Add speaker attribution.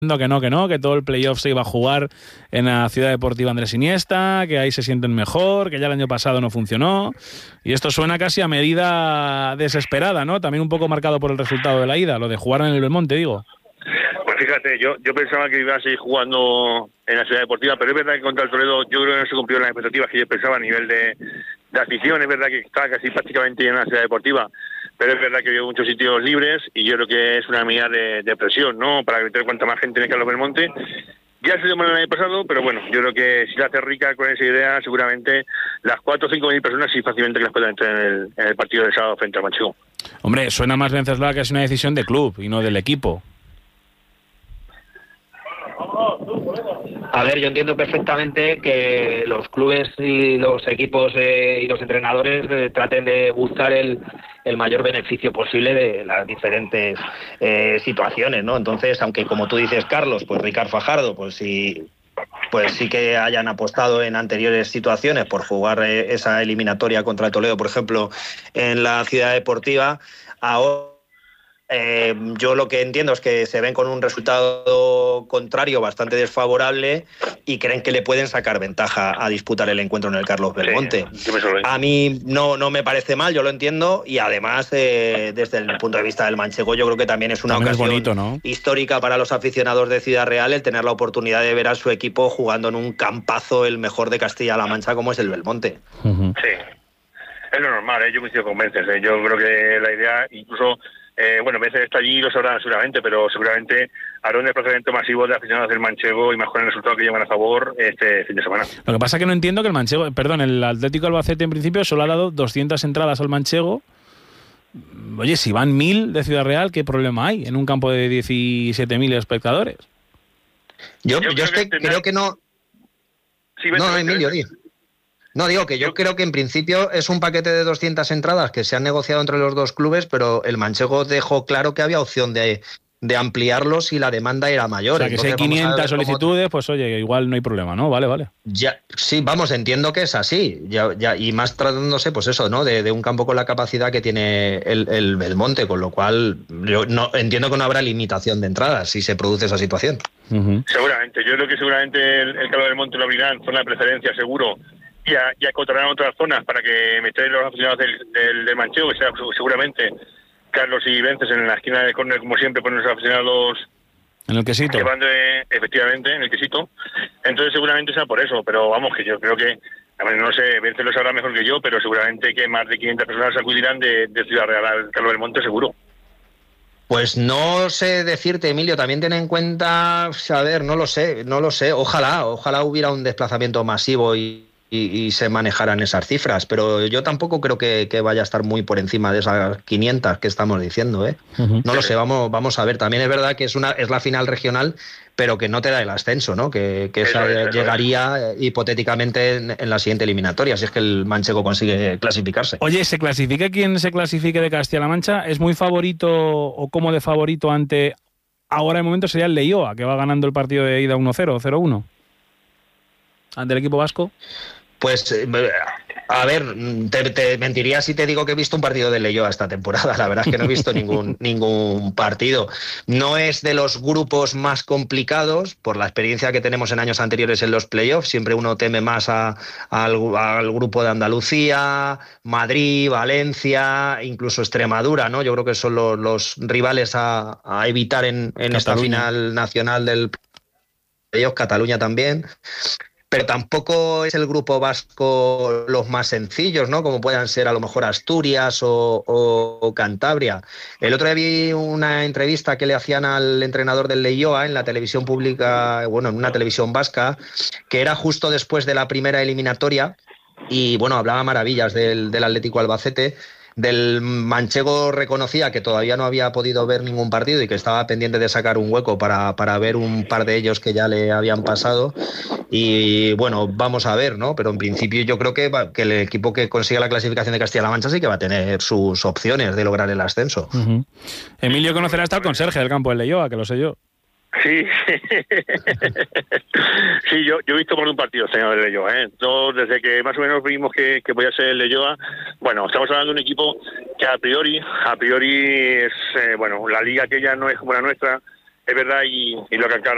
Speaker 1: que todo el playoff se iba a jugar en la Ciudad Deportiva Andrés Iniesta, que ahí se sienten mejor, que ya el año pasado no funcionó, y esto suena casi a medida desesperada, ¿no? También un poco marcado por el resultado de la ida, lo de jugar en el Belmonte, digo.
Speaker 2: Pues fíjate, yo pensaba que iba a seguir jugando en la Ciudad Deportiva, pero es verdad que contra el Toledo yo creo que no se cumplieron las expectativas que yo pensaba a nivel de afición. Es verdad que está casi prácticamente en la Ciudad Deportiva, pero es verdad que había muchos sitios libres y yo creo que es una medida de presión, ¿no? Para meter cuanta más gente en el Carlos Belmonte. Ya se dio mal el año pasado, pero bueno, yo creo que si la hace rica con esa idea, seguramente las 4 o 5 mil personas sí fácilmente que las puedan entrar en el partido del sábado frente al Manchego.
Speaker 1: Hombre, suena más Venceslao que es una decisión de club y no del equipo.
Speaker 3: A ver, yo entiendo perfectamente que los clubes y los equipos y los entrenadores traten de buscar el mayor beneficio posible de las diferentes situaciones, ¿no? Entonces, aunque como tú dices, Carlos, pues Ricard Fajardo, pues sí que hayan apostado en anteriores situaciones por jugar esa eliminatoria contra el Toledo, por ejemplo, en la Ciudad Deportiva, ahora yo lo que entiendo es que se ven con un resultado contrario bastante desfavorable y creen que le pueden sacar ventaja a disputar el encuentro en el Carlos Belmonte. Sí, a mí no me parece mal, yo lo entiendo, y además desde el punto de vista del manchego yo creo que también es una ocasión
Speaker 1: bonito, ¿no?
Speaker 3: Histórica para los aficionados de Ciudad Real el tener la oportunidad de ver a su equipo jugando en un campazo el mejor de Castilla-La Mancha como es el Belmonte.
Speaker 2: Uh-huh. Sí, es lo normal, yo coincido con Vences, yo creo que la idea incluso... Vences está allí, lo sabrán seguramente, pero seguramente hará un desplazamiento masivo de aficionados del manchego y más con el resultado que llevan a favor este fin de semana.
Speaker 1: Lo que pasa es que no entiendo que el Atlético Albacete en principio solo ha dado 200 entradas al manchego. Oye, si van 1000 de Ciudad Real, ¿qué problema hay en un campo de 17.000 espectadores?
Speaker 3: Yo creo que no...
Speaker 2: Sí,
Speaker 3: no, Emilio, di. No, digo que yo creo que en principio es un paquete de 200 entradas que se han negociado entre los dos clubes, pero el manchego dejó claro que había opción de ampliarlo si la demanda era mayor.
Speaker 1: O sea, que si hay 500 solicitudes, pues oye, igual no hay problema, ¿no? Vale.
Speaker 3: Ya, sí, vamos, entiendo que es así. Ya, y más tratándose, pues eso, ¿no? De un campo con la capacidad que tiene el Belmonte, con lo cual yo no entiendo que no habrá limitación de entradas si se produce esa situación.
Speaker 2: Uh-huh. Seguramente, yo creo que seguramente el Carlos Belmonte lo abrirán, zona de preferencia seguro. Y acotarán otras zonas para que metan los aficionados del manchego, que sea seguramente Carlos y Vences en la esquina del córner, como siempre, ponen los aficionados
Speaker 1: en el quesito.
Speaker 2: Que van efectivamente, en el quesito. Entonces seguramente sea por eso, pero vamos, que yo creo que, a ver, no sé, Vences lo sabrá mejor que yo, pero seguramente que más de 500 personas acudirán de Ciudad Real al Carlos Belmonte, seguro.
Speaker 3: Pues no sé decirte, Emilio, también ten en cuenta, a ver, no lo sé, ojalá hubiera un desplazamiento masivo y se manejaran esas cifras, pero yo tampoco creo que vaya a estar muy por encima de esas 500 que estamos diciendo, ¿eh? Uh-huh. No lo sé, vamos a ver. También es verdad que es la final regional, pero que no te da el ascenso, ¿no? Que esa llegaría hipotéticamente en la siguiente eliminatoria, si es que el manchego consigue clasificarse.
Speaker 1: Oye, ¿se clasifica quien se clasifique de Castilla-La Mancha? ¿Es muy favorito o como de favorito ante... Ahora el momento sería el Leioa, que va ganando el partido de ida 1-0, 0-1? ¿Ante el equipo vasco?
Speaker 3: Pues, a ver, te mentiría si te digo que he visto un partido de Leioa esta temporada. La verdad es que no he visto ningún partido. No es de los grupos más complicados, por la experiencia que tenemos en años anteriores en los playoffs. Siempre uno teme más al grupo de Andalucía, Madrid, Valencia, incluso Extremadura, ¿no? Yo creo que son los rivales a evitar en esta final nacional del playoff. Cataluña también. Pero tampoco es el grupo vasco los más sencillos, ¿no? Como puedan ser a lo mejor Asturias o Cantabria. El otro día vi una entrevista que le hacían al entrenador del Leioa en la televisión pública, en una televisión vasca, que era justo después de la primera eliminatoria y, hablaba maravillas del Atlético Albacete. Del manchego reconocía que todavía no había podido ver ningún partido y que estaba pendiente de sacar un hueco para ver un par de ellos que ya le habían pasado y vamos a ver, ¿no? Pero en principio yo creo que el equipo que consiga la clasificación de Castilla-La Mancha sí que va a tener sus opciones de lograr el ascenso.
Speaker 1: Uh-huh. Emilio conocerá hasta el conserje del campo del Leioa, que lo sé yo.
Speaker 2: Sí, sí, yo he visto por un partido, señor de Leioa, Yo, desde que más o menos vimos que podía ser el Leioa, estamos hablando de un equipo que a priori es, la liga aquella no es como la nuestra, es verdad, y lo que aclara